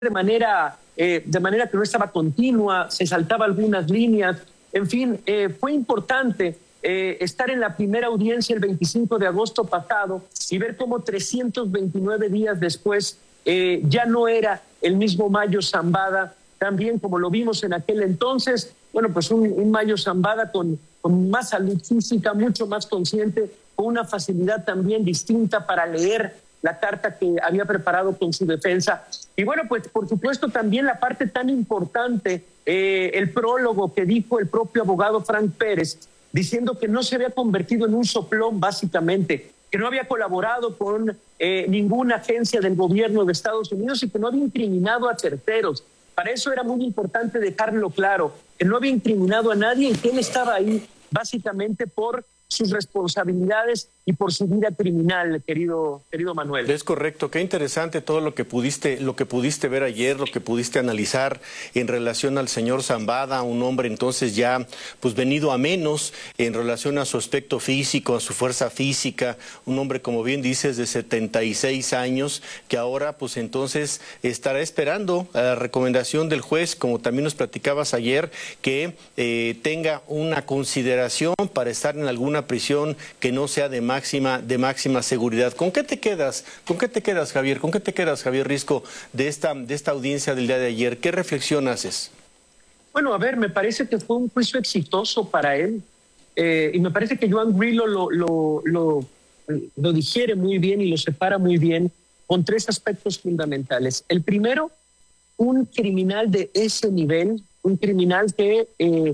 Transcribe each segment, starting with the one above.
de manera que no estaba continua, se saltaba algunas líneas. En fin, fue importante estar en la primera audiencia el 25 de agosto pasado y ver cómo 329 días después ya no era el mismo Mayo Zambada, también como lo vimos en aquel entonces. Bueno, pues un Mayo Zambada con más salud física, mucho más consciente, con una facilidad también distinta para leer la carta que había preparado con su defensa. Y bueno, pues por supuesto también la parte tan importante, el prólogo que dijo el propio abogado Frank Pérez, diciendo que no se había convertido en un soplón básicamente, que no había colaborado con ninguna agencia del gobierno de Estados Unidos y que no había incriminado a terceros. Para eso era muy importante dejarlo claro, que no había incriminado a nadie y que él estaba ahí básicamente por sus responsabilidades y por su vida criminal, querido Manuel. Es correcto, qué interesante todo lo que pudiste ver ayer, lo que pudiste analizar en relación al señor Zambada, un hombre entonces ya pues venido a menos en relación a su aspecto físico, a su fuerza física, un hombre como bien dices de 76 años que ahora pues entonces estará esperando a la recomendación del juez, como también nos platicabas ayer, que tenga una consideración para estar en alguna prisión que no sea de máxima seguridad. ¿Con qué te quedas, Javier? ¿Con qué te quedas, Javier Risco, de esta audiencia del día de ayer? ¿Qué reflexión haces? Bueno, a ver, me parece que fue un juicio exitoso para él y me parece que Joan Grillo lo digiere muy bien y lo separa muy bien con tres aspectos fundamentales. El primero, un criminal de ese nivel, un criminal que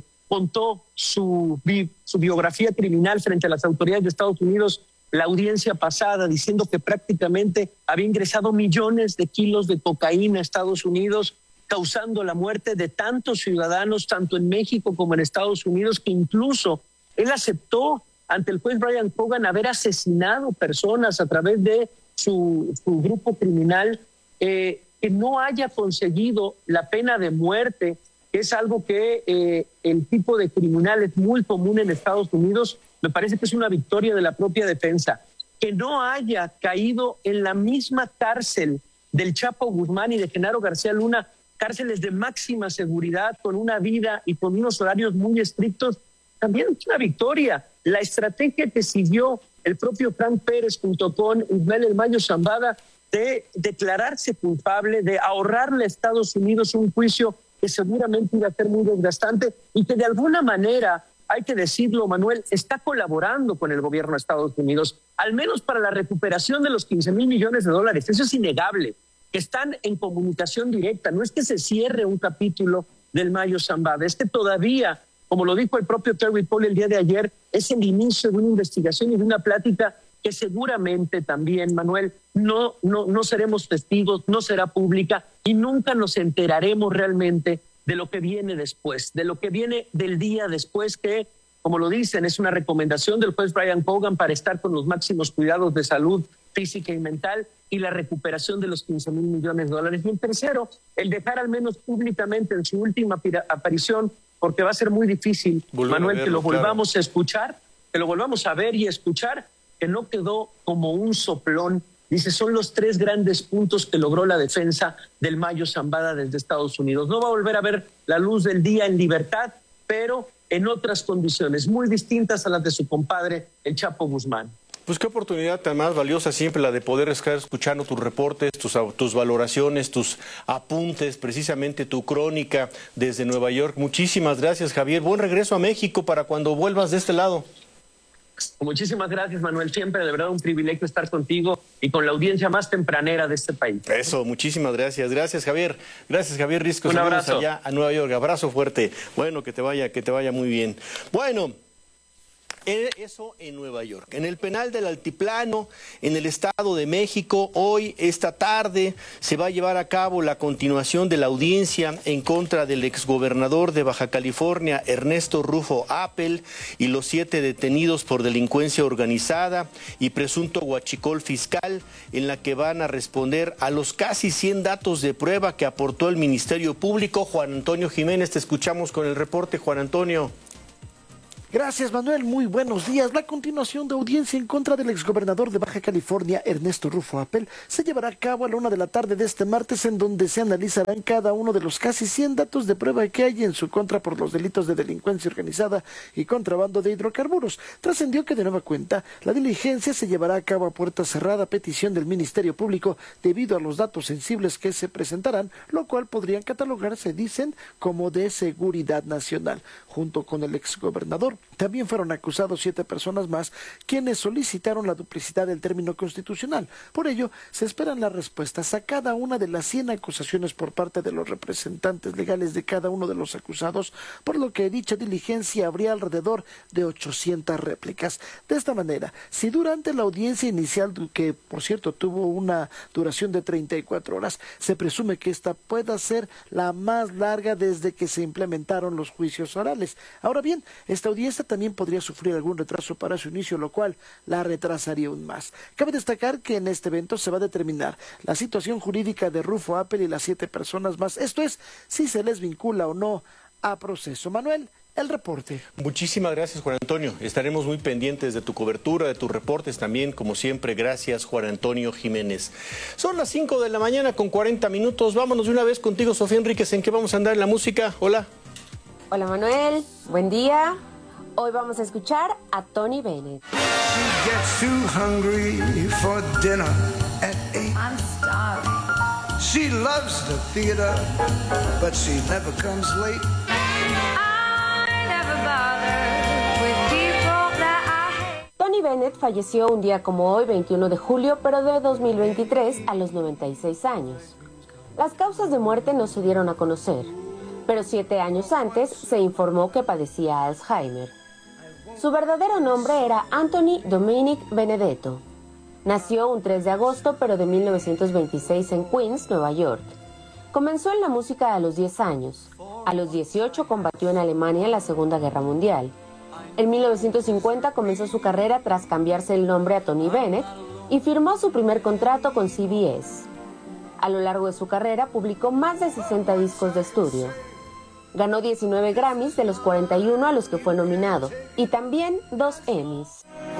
contó su biografía criminal frente a las autoridades de Estados Unidos la audiencia pasada, diciendo que prácticamente había ingresado millones de kilos de cocaína a Estados Unidos, causando la muerte de tantos ciudadanos, tanto en México como en Estados Unidos, que incluso él aceptó ante el juez Brian Cogan haber asesinado personas a través de su grupo criminal, que no haya conseguido la pena de muerte, que es algo que el tipo de criminal es muy común en Estados Unidos. Me parece que es una victoria de la propia defensa. Que no haya caído en la misma cárcel del Chapo Guzmán y de Genaro García Luna, cárceles de máxima seguridad, con una vida y con unos horarios muy estrictos, también es una victoria. La estrategia que siguió el propio Frank Pérez junto con Ismael El Mayo Zambada de declararse culpable, de ahorrarle a Estados Unidos un juicio que seguramente iba a ser muy desgastante y que de alguna manera, hay que decirlo, Manuel, está colaborando con el gobierno de Estados Unidos, al menos para la recuperación de los 15,000 millones de dólares. Eso es innegable, que están en comunicación directa. No es que se cierre un capítulo del Mayo Zambada, es que todavía, como lo dijo el propio Terry Paul el día de ayer, es el inicio de una investigación y de una plática que seguramente también, Manuel, no seremos testigos, no será pública y nunca nos enteraremos realmente de lo que viene después, de lo que viene del día después, que, como lo dicen, es una recomendación del juez Brian Cogan para estar con los máximos cuidados de salud física y mental y la recuperación de los 15,000 millones de dólares. Y el tercero, el dejar al menos públicamente en su última aparición, porque va a ser muy difícil, Manuel, que lo volvamos a escuchar, que lo volvamos a ver y escuchar, que no quedó como un soplón. Dice, son los tres grandes puntos que logró la defensa del Mayo Zambada desde Estados Unidos. No va a volver a ver la luz del día en libertad, pero en otras condiciones muy distintas a las de su compadre, el Chapo Guzmán. Pues qué oportunidad tan más valiosa siempre la de poder estar escuchando tus reportes, tus valoraciones, tus apuntes, precisamente tu crónica desde Nueva York. Muchísimas gracias, Javier. Buen regreso a México para cuando vuelvas de este lado. Muchísimas gracias, Manuel. Siempre, de verdad, un privilegio estar contigo y con la audiencia más tempranera de este país. Eso, muchísimas gracias. Gracias, Javier. Gracias, Javier Risco. Un abrazo. Allá a Nueva York. Abrazo fuerte. Bueno, que te vaya muy bien. Bueno, eso en Nueva York. En el penal del Altiplano, en el Estado de México, hoy, esta tarde, se va a llevar a cabo la continuación de la audiencia en contra del exgobernador de Baja California, Ernesto Rufo Appel, y los 7 detenidos por delincuencia organizada y presunto huachicol fiscal, en la que van a responder a los casi 100 datos de prueba que aportó el Ministerio Público. Juan Antonio Jiménez, te escuchamos con el reporte, Juan Antonio. Gracias, Manuel. Muy buenos días. La continuación de audiencia en contra del exgobernador de Baja California, Ernesto Rufo Appel, se llevará a cabo a la 1 de la tarde de este martes, en donde se analizarán cada uno de los casi 100 datos de prueba que hay en su contra por los delitos de delincuencia organizada y contrabando de hidrocarburos. Trascendió que de nueva cuenta, la diligencia se llevará a cabo a puerta cerrada a petición del Ministerio Público debido a los datos sensibles que se presentarán, lo cual podrían catalogarse, dicen, como de seguridad nacional. Junto con el exgobernador, también fueron acusados 7 personas más, quienes solicitaron la duplicidad del término constitucional. Por ello, se esperan las respuestas a cada una de las 100 acusaciones por parte de los representantes legales de cada uno de los acusados, por lo que dicha diligencia habría alrededor de 800 réplicas. De esta manera, si durante la audiencia inicial, que por cierto tuvo una duración de 34 horas, se presume que esta pueda ser la más larga desde que se implementaron los juicios orales. Ahora bien, esta audiencia también podría sufrir algún retraso para su inicio, lo cual la retrasaría aún más. Cabe destacar que en este evento se va a determinar la situación jurídica de Rufo Appel y las 7 personas más, esto es, si se les vincula o no a proceso. Manuel, el reporte. Muchísimas gracias, Juan Antonio. Estaremos muy pendientes de tu cobertura, de tus reportes también, como siempre. Gracias, Juan Antonio Jiménez. Son las 5 de la mañana con 40 minutos. Vámonos de una vez contigo, Sofía Enríquez. ¿En qué vamos a andar en la música? Hola. Hola, Manuel. Buen día. Hoy vamos a escuchar a Tony Bennett. She gets too hungry for dinner at 8. I'm starving. She loves the theater, but she never comes late. I never bother with people that I hate. Tony Bennett falleció un día como hoy, 21 de julio, pero de 2023, a los 96 años. Las causas de muerte no se dieron a conocer, pero 7 años antes se informó que padecía Alzheimer. Su verdadero nombre era Anthony Dominic Benedetto. Nació un 3 de agosto, pero de 1926 en Queens, Nueva York. Comenzó en la música a los 10 años. A los 18 combatió en Alemania en la Segunda Guerra Mundial. En 1950 comenzó su carrera tras cambiarse el nombre a Tony Bennett y firmó su primer contrato con CBS. A lo largo de su carrera publicó más de 60 discos de estudio. Ganó 19 Grammys de los 41 a los que fue nominado, y también 2 Emmys.